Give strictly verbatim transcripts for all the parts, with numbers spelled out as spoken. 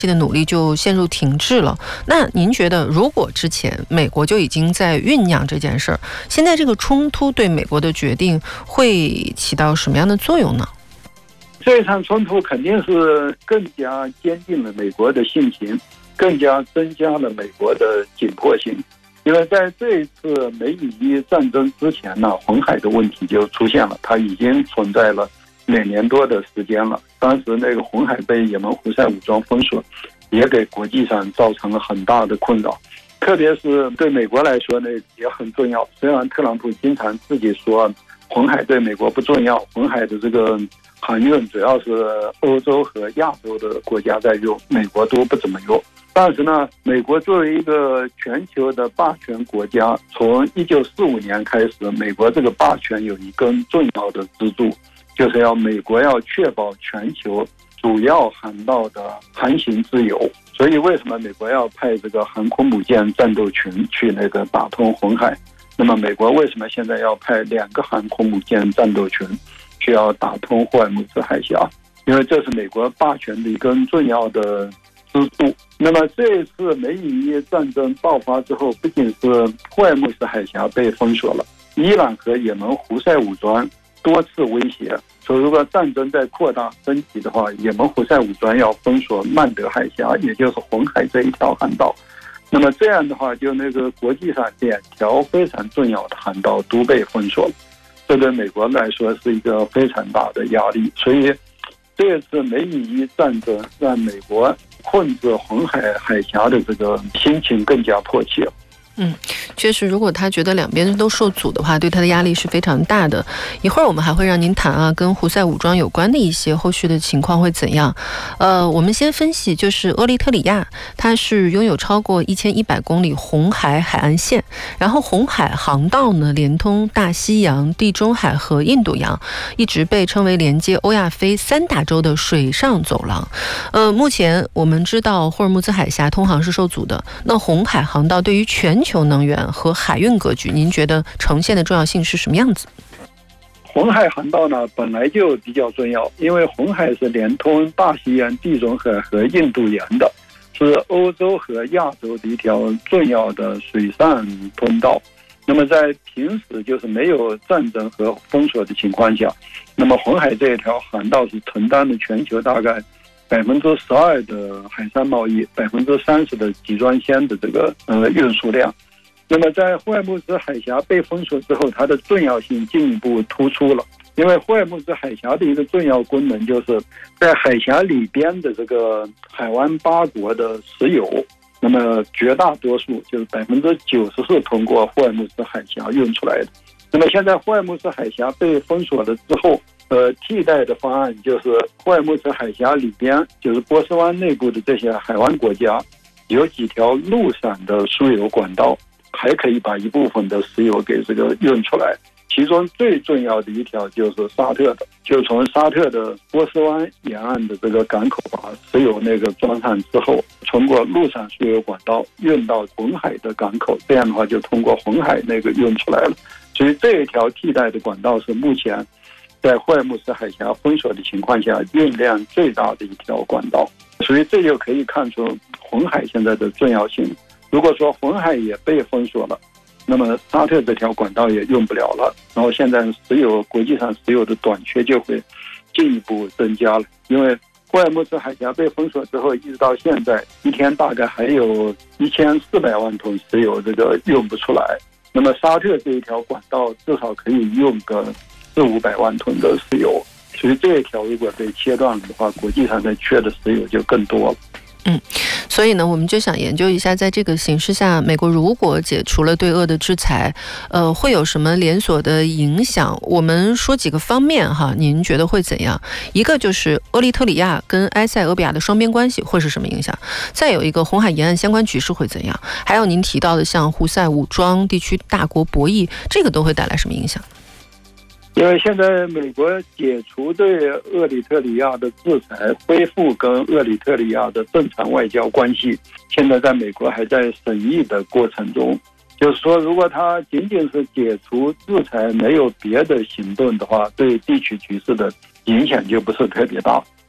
的努力就陷入停滞了。那您觉得，如果之前美国就已经在酝酿这件事儿，现在这个冲突对美国的决定会起到什么样的作用呢？ 这一场冲突肯定是更加坚定了美国的信心，更加增加了美国的紧迫性。因为在这一次美以战争之前呢，红海的问题就出现了，它已经存在了两年多的时间了。当时那个红海被也门胡塞武装封锁，也给国际上造成了很大的困扰，特别是对美国来说呢也很重要。虽然特朗普经常自己说红海对美国不重要，红海的这个航运主要是欧洲和亚洲的国家在用，美国都不怎么用。但是呢，美国作为一个全球的霸权国家，从一九四五年开始，美国这个霸权有一根重要的支柱，就是要美国要确保全球主要航道的航行自由。所以为什么美国要派这个航空母舰战斗群去那个打通红海？那么美国为什么现在要派两个航空母舰战斗群需要打通霍尔木兹海峡？因为这是美国霸权的一根重要的支柱。那么这一次美以战争爆发之后，不仅是霍尔木兹海峡被封锁了，伊朗和也门胡塞武装多次威胁说，如果战争再扩大升级的话，也门胡塞武装要封锁曼德海峡，也就是红海这一条航道。那么这样的话，就那个国际上两条非常重要的航道都被封锁了，这对美国来说是一个非常大的压力。所以这次美以战争让美国控制红海海峡的这个心情更加迫切。 嗯，确实，如果他觉得两边都受阻的话，对他的压力是非常大的。一会儿我们还会让您谈啊，跟胡塞武装有关的一些后续的情况会怎样。呃，我们先分析，就是厄立特里亚，它是拥有超过一千一百公里红海海岸线，然后红海航道呢连通大西洋、地中海和印度洋，一直被称为连接欧亚非三大洲的水上走廊。呃，目前我们知道霍尔木兹海峡通航是受阻的，那红海航道对于全全球能源和海运格局，您觉得呈现的重要性是什么样子？ 红海航道呢本来就比较重要，因为红海是连通大西洋、地中海和印度洋的，是欧洲和亚洲的一条重要的水上通道。那么在平时就是没有战争和封锁的情况下，那么红海这一条航道是承担了全球大概百分之十二的海上贸易，百分之三十的集装箱的这个呃运输量。那么在霍尔木兹海峡被封锁之后，它的重要性进一步突出了。因为霍尔木兹海峡的一个重要功能就是在海峡里边的这个海湾八国的石油，那么绝大多数就是百分之九十是通过霍尔木兹海峡运出来的。那么现在霍尔木兹海峡被封锁了之后，呃，替代的方案就是霍尔木兹海峡里边，就是波斯湾内部的这些海湾国家，有几条陆上的输油管道，还可以把一部分的石油给这个运出来。其中最重要的一条就是沙特的，就从沙特的波斯湾沿岸的这个港口把石油那个装上之后，通过陆上输油管道运到红海的港口，这样的话就通过红海那个运出来了。所以这一条替代的管道是目前在霍尔木兹海峡封锁的情况下运量最大的一条管道，所以这就可以看出红海现在的重要性。如果说红海也被封锁了，那么沙特这条管道也用不了了，然后现在石油国际上石油的短缺就会进一步增加了。因为霍尔木兹海峡被封锁之后，一直到现在一天大概还有一千四百万桶石油这个用不出来，那么沙特这一条管道至少可以用个四五百万桶的石油，所以这一条如果被切断了的话，国际上的缺的石油就更多了。 嗯，所以呢，我们就想研究一下，在这个形势下，美国如果解除了对俄的制裁，呃，会有什么连锁的影响？我们说几个方面哈，您觉得会怎样？一个就是厄立特里亚跟埃塞俄比亚的双边关系会是什么影响？再有一个红海沿岸相关局势会怎样？还有您提到的像胡塞武装地区大国博弈，这个都会带来什么影响？ 因为现在美国解除对厄立特里亚的制裁，恢复跟厄立特里亚的正常外交关系，现在在美国还在审议的过程中。就是说，如果他仅仅是解除制裁，没有别的行动的话，对地区局势的影响就不是特别大。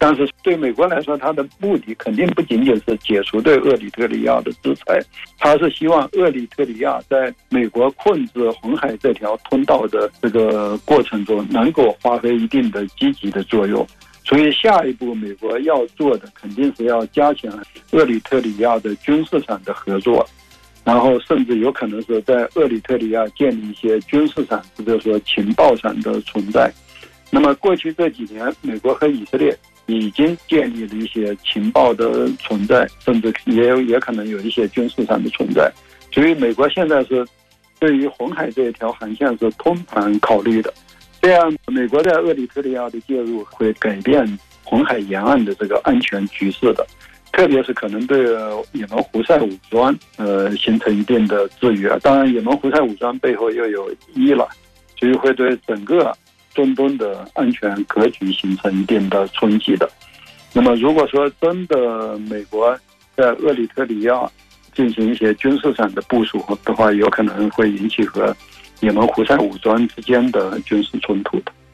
但是对美国来说，它的目的肯定不仅仅是解除对厄立特里亚的制裁，它是希望厄立特里亚在美国控制红海这条通道的这个过程中能够发挥一定的积极的作用。所以下一步美国要做的肯定是要加强厄立特里亚的军事上的合作，然后甚至有可能是在厄立特里亚建立一些军事上或者说情报上的存在。那么过去这几年，美国和以色列已经建立了一些情报的存在，甚至也有也可能有一些军事上的存在。所以美国现在是对于红海这一条航线是通盘考虑的。这样，美国在厄立特里亚的介入会改变红海沿岸的这个安全局势的，特别是可能对也门胡塞武装呃形成一定的制约。当然，也门胡塞武装背后又有伊朗，所以会对整个中东的安全格局形成一定的冲击的。那么，如果说真的美国在厄立特里亚进行一些军事上的部署的话，有可能会引起和也门胡塞武装之间的军事冲突的。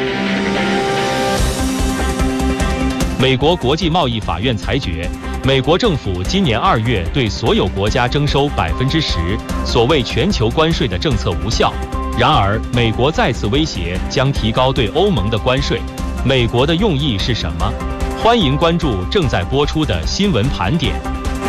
美国国际贸易法院裁决，美国政府今年二月对所有国家征收百分之十所谓全球关税的政策无效。然而，美国再次威胁将提高对欧盟的关税。美国的用意是什么？欢迎关注正在播出的新闻盘点。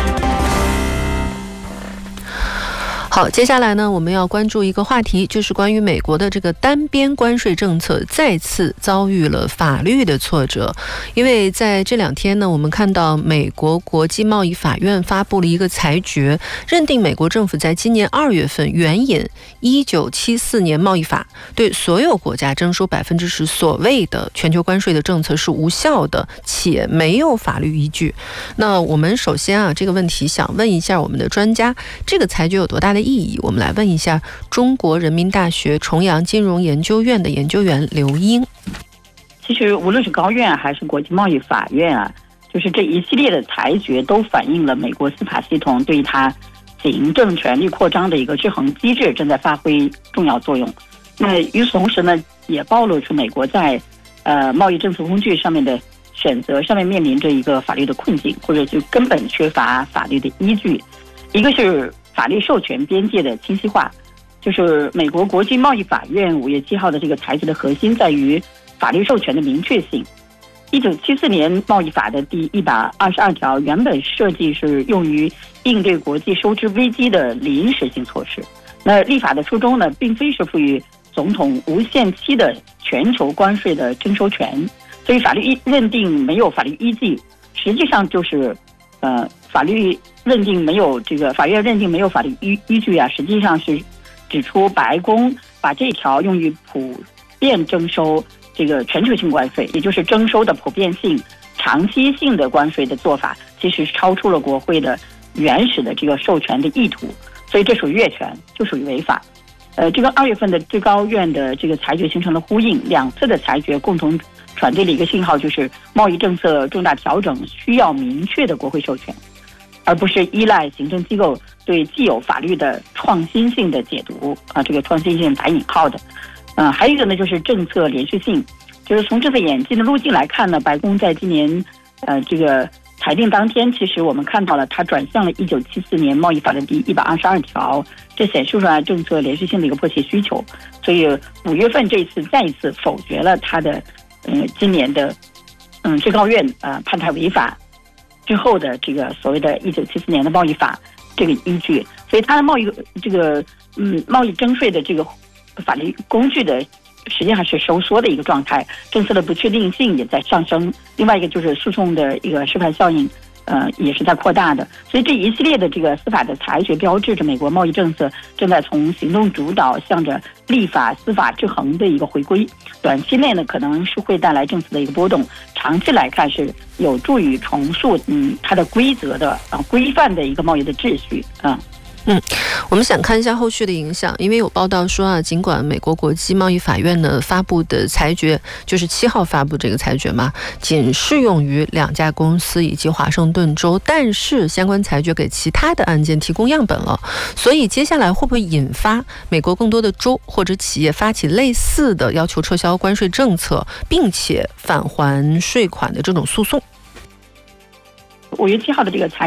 好，接下来呢，我们要关注一个话题，就是关于美国的这个单边关税政策再次遭遇了法律的挫折。因为在这两天呢，我们看到美国国际贸易法院发布了一个裁决，认定美国政府在今年二月份援引一九七四年贸易法，对所有国家征收百分之十所谓的全球关税的政策是无效的，且没有法律依据。那我们首先啊，这个问题想问一下我们的专家，这个裁决有多大的意义？我们来问一下中国人民大学重阳金融研究院的研究员刘英。 其实无论是高院还是国际贸易法院啊，就是这一系列的裁决都反映了美国司法系统对它行政权力扩张的一个制衡机制正在发挥重要作用。那与此同时呢，也暴露出美国在呃贸易政策工具上面的选择上面面临着一个法律的困境，或者就根本缺乏法律的依据。一个是法律授权边界的清晰化，就是美国国际贸易法院五月七号的这个裁决的核心在于法律授权的明确性。一九七四年贸易法的第一百二十二条原本设计是用于应对国际收支危机的临时性措施。那立法的初衷呢，并非是赋予总统无限期的全球关税的征收权，所以法律认定没有法律依据，实际上就是呃法律认定没有这个法院认定没有法律依依据啊，实际上是指出白宫把这条用于普遍征收这个全球性关税，也就是征收的普遍性、长期性的关税的做法，其实是超出了国会的原始的这个授权的意图，所以这属于越权，就属于违法。呃，这个二月份的最高院的这个裁决形成了呼应，两次的裁决共同传递了一个信号，就是贸易政策重大调整需要明确的国会授权，而不是依赖行政机构对既有法律的创新性的解读啊，这个创新性打引号的。嗯、呃，还有一个呢，就是政策连续性，就是从这次演进的路径来看呢，白宫在今年呃这个裁定当天，其实我们看到了它转向了一九七四年贸易法的第一百二十二条，这显示出来政策连续性的一个迫切需求。所以五月份这一次再一次否决了它的嗯、呃、今年的嗯最高院呃判它违法之后的这个所谓的一九七四年的贸易法这个依据，所以它的贸易这个嗯贸易征税的这个法律工具的实际上是收缩的一个状态，政策的不确定性也在上升。另外一个就是诉讼的一个示范效应，呃，也是在扩大的。所以这一系列的这个司法的裁决，标志着美国贸易政策正在从行动主导向着立法司法制衡的一个回归。短期内呢，可能是会带来政策的一个波动；长期来看，是有助于重塑嗯它的规则的啊规范的一个贸易的秩序啊。 嗯，我们想看一下后续的影响，因为有报道说啊，尽管美国国际贸易法院呢发布的裁决，就是七号发布这个裁决嘛，仅适用于两家公司以及华盛顿州，但是相关裁决给其他的案件提供样本了，所以接下来会不会引发美国更多的州或者企业发起类似的要求撤销关税政策，并且返还税款的这种诉讼？ 五月七号的这个裁